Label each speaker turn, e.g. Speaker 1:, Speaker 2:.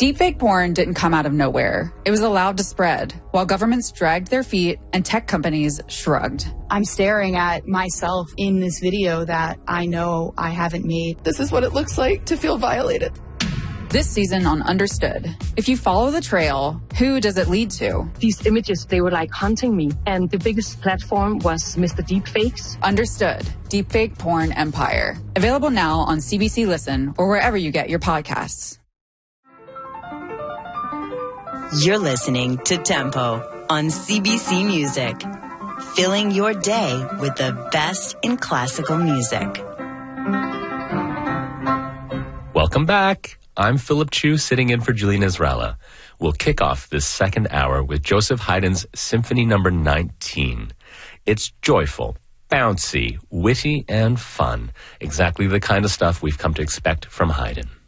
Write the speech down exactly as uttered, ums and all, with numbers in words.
Speaker 1: Deepfake porn didn't come out of nowhere. It was allowed to spread, while governments dragged their feet and tech companies shrugged.
Speaker 2: I'm staring at myself in this video that I know I haven't made.
Speaker 3: This is what it looks like to feel violated.
Speaker 1: This season on Understood, if you follow the trail, who does it lead to?
Speaker 4: These images, they were like hunting me. And the biggest platform was Mister Deepfakes.
Speaker 1: Understood, Deepfake Porn Empire. Available now on C B C Listen or wherever you get your podcasts.
Speaker 5: You're listening to Tempo on C B C Music, filling your day with the best in classical music.
Speaker 6: Welcome back. I'm Philip Chu, sitting in for Julian Israela. We'll kick off this second hour with Joseph Haydn's Symphony Number nineteen. It's joyful, bouncy, witty, and fun. Exactly the kind of stuff we've come to expect from Haydn.